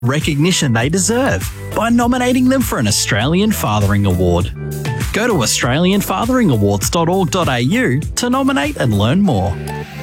recognition they deserve by nominating them for an Australian Fathering Award. Go to australianfatheringawards.org.au to nominate and learn more.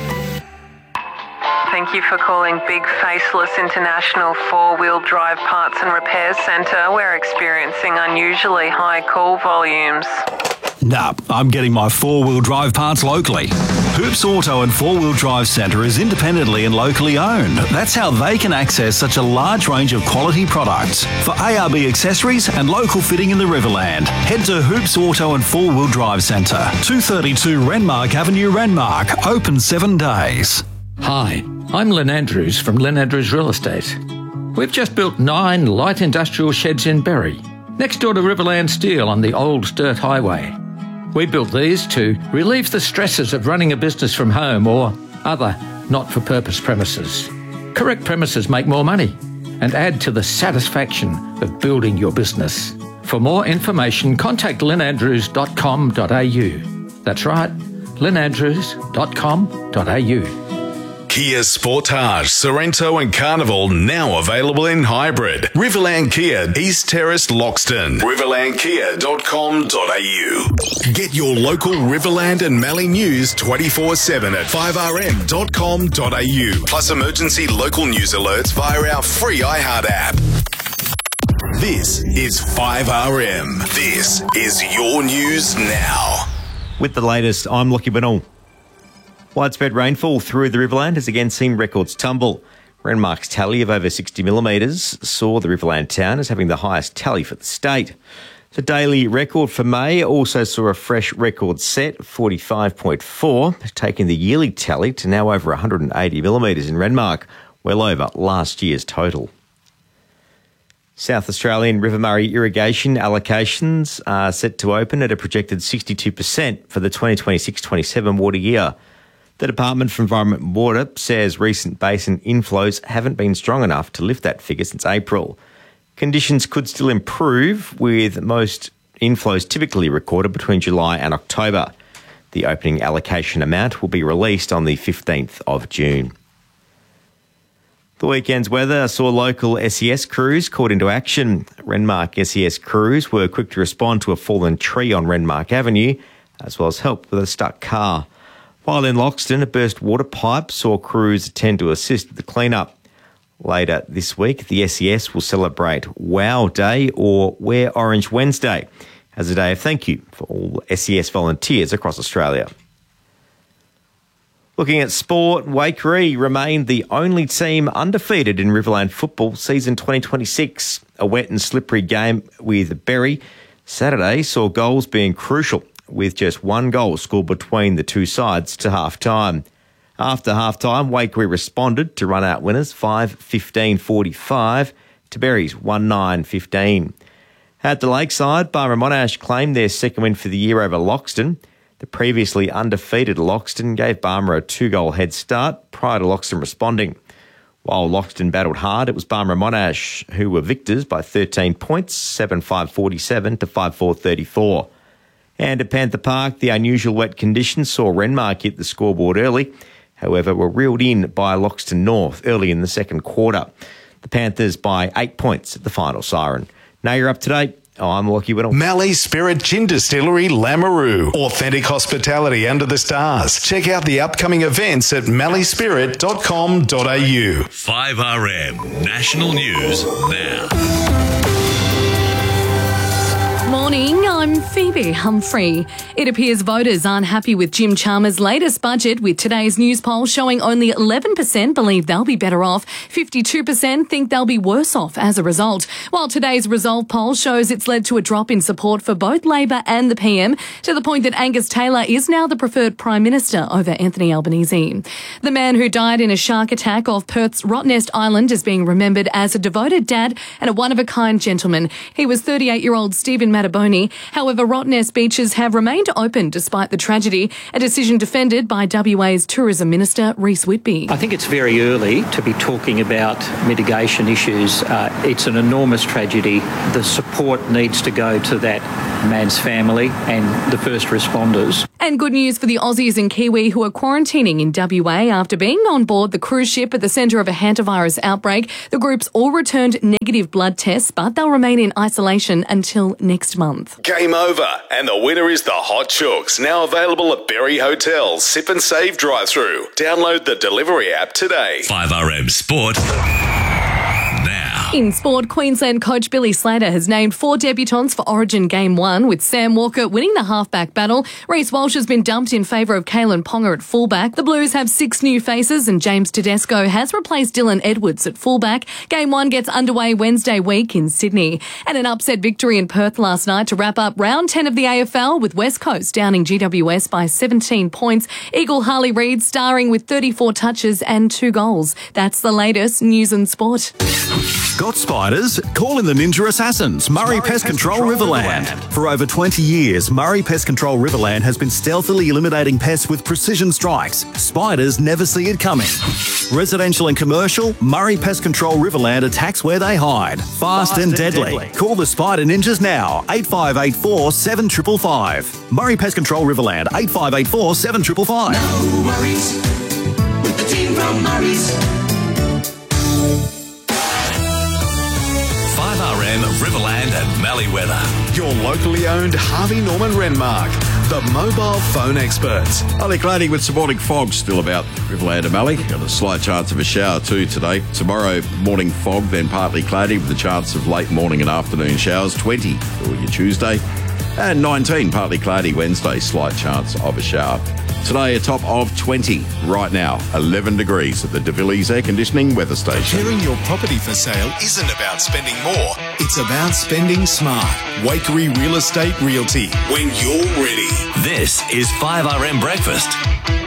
Thank you for calling Big Faceless International 4-Wheel Drive Parts and Repair Centre. We're experiencing unusually high call volumes. Nah, I'm getting my 4-wheel drive parts locally. Hoops Auto and 4-Wheel Drive Centre is independently and locally owned. That's how they can access such a large range of quality products. For ARB accessories and local fitting in the Riverland, head to Hoops Auto and 4-Wheel Drive Centre, 232 Renmark Avenue, Renmark, open 7 days. Hi, I'm Lynn Andrews from Lynn Andrews Real Estate. We've just built 9 light industrial sheds in Berry, next door to Riverland Steel on the old dirt highway. We built these to relieve the stresses of running a business from home or other not-for-purpose premises. Correct premises make more money and add to the satisfaction of building your business. For more information, contact lynandrews.com.au. That's right, lynandrews.com.au. Kia Sportage, Sorrento and Carnival now available in hybrid. Riverland Kia, East Terrace, Loxton. riverlandkia.com.au. Get your local Riverland and Mallee news 24/7 at 5rm.com.au. Plus emergency local news alerts via our free iHeart app. This is 5RM. This is your news now. With the latest, I'm Lockie Bennell. Widespread rainfall through the Riverland has again seen records tumble. Renmark's tally of over 60 millimetres saw the Riverland town as having the highest tally for the state. The daily record for May also saw a fresh record set, 45.4, taking the yearly tally to now over 180 millimetres in Renmark, well over last year's total. South Australian River Murray irrigation allocations are set to open at a projected 62% for the 2026-27 water year. The Department for Environment and Water says recent basin inflows haven't been strong enough to lift that figure since April. Conditions could still improve, with most inflows typically recorded between July and October. The opening allocation amount will be released on the 15th of June. The weekend's weather saw local SES crews called into action. Renmark SES crews were quick to respond to a fallen tree on Renmark Avenue, as well as help with a stuck car. While in Loxton, a burst water pipe saw crews attend to assist with the clean-up. Later this week, the SES will celebrate Wow Day or Wear Orange Wednesday as a day of thank you for all SES volunteers across Australia. Looking at sport, Waikerie remained the only team undefeated in Riverland football season 2026. A wet and slippery game with Berry Saturday saw goals being crucial, with just one goal scored between the two sides to half-time. After half-time, Waikerie responded to run out winners 5-15-45 to Berry's 1-9-15. At the Lakeside, Barmera Monash claimed their second win for the year over Loxton. The previously undefeated Loxton gave Barmera a 2-goal head start prior to Loxton responding. While Loxton battled hard, it was Barmera Monash who were victors by 13 points, 7-5-47 to 5-4-34. And at Panther Park, the unusual wet conditions saw Renmark hit the scoreboard early, however were reeled in by Loxton North early in the second quarter. The Panthers by 8 points at the final siren. Now you're up to date. I'm Lockie Whittle. Mallee Spirit Gin Distillery, Lamoureux. Authentic hospitality under the stars. Check out the upcoming events at malleespirit.com.au. 5RM National News Now. Morning, I'm Phoebe Humphrey. It appears voters aren't happy with Jim Chalmers' latest budget, with today's news poll showing only 11% believe they'll be better off, 52% think they'll be worse off as a result. While today's Resolve poll shows it's led to a drop in support for both Labor and the PM, to the point that Angus Taylor is now the preferred Prime Minister over Anthony Albanese. The man who died in a shark attack off Perth's Rottnest Island is being remembered as a devoted dad and a one-of-a-kind gentleman. He was 38-year-old Stephen Mataboni. However, Rottnest beaches have remained open despite the tragedy, a decision defended by WA's Tourism Minister Rhys Whitby. I think it's very early to be talking about mitigation issues. It's an enormous tragedy. The support needs to go to that man's family and the first responders. And good news for the Aussies and Kiwi who are quarantining in WA after being on board the cruise ship at the centre of a hantavirus outbreak. The groups all returned negative blood tests, but they'll remain in isolation until next month. Game over, and the winner is the Hot Chooks, now available at Berry Hotel's Sip and Save drive-through. Download the delivery app today. 5RM Sport. Now. In sport, Queensland coach Billy Slater has named 4 debutants for Origin Game 1, with Sam Walker winning the halfback battle. Reece Walsh has been dumped in favour of Kalen Ponga at fullback. The Blues have 6 new faces and James Tedesco has replaced Dylan Edwards at fullback. Game 1 gets underway Wednesday week in Sydney. And an upset victory in Perth last night to wrap up round 10 of the AFL, with West Coast downing GWS by 17 points. Eagle Harley Reid starring with 34 touches and 2 goals. That's the latest news and sport. Got spiders? Call in the Ninja Assassins, Murray Pest Control Riverland. For over 20 years, Murray Pest Control Riverland has been stealthily eliminating pests with precision strikes. Spiders never see it coming. Residential and commercial, Murray Pest Control Riverland attacks where they hide. Fast and deadly. Call the Spider Ninjas now, 8584 7555. Murray Pest Control Riverland, 8584 7555. No worries with the team from Murray's. 5RM Riverland and Mallee weather. Your locally owned Harvey Norman Renmark, the mobile phone experts. Partly cloudy with supporting fog still about Riverland and Mallee. Got a slight chance of a shower too today. Tomorrow, morning fog, then partly cloudy with a chance of late morning and afternoon showers. 20 for your Tuesday. And 19, partly cloudy Wednesday, slight chance of a shower. Today, a top of 20. Right now, 11 degrees at the De Villiers Air Conditioning Weather Station. Preparing your property for sale isn't about spending more. It's about spending smart. Wakery Real Estate Realty. When you're ready. This is 5RM Breakfast.